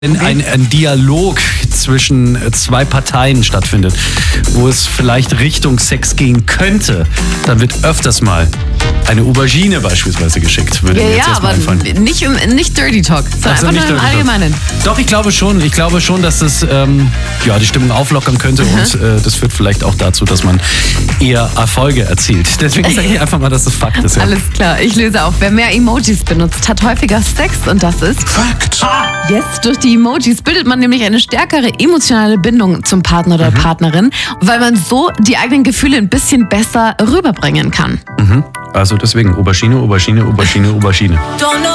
ein Dialog zwischen zwei Parteien stattfindet, wo es vielleicht Richtung Sex gehen könnte, dann wird öfters mal eine Aubergine beispielsweise geschickt. Würde mir jetzt erstmal einfallen. Nicht Dirty Talk, sondern einfach nur im Allgemeinen. Doch, ich glaube schon. Ich glaube schon, dass das die Stimmung auflockern könnte und das führt vielleicht auch dazu, dass man eher Erfolge erzielt. Deswegen sage ich einfach mal, dass das Fakt ist. Ja. Alles klar, ich löse auf. Wer mehr Emojis benutzt, hat häufiger Sex und das ist Fakt. Yes, durch die Emojis bildet man nämlich eine stärkere emotionale Bindung zum Partner oder Partnerin, weil man so die eigenen Gefühle ein bisschen besser rüberbringen kann. Also deswegen Aubergine, Aubergine, Aubergine, Aubergine.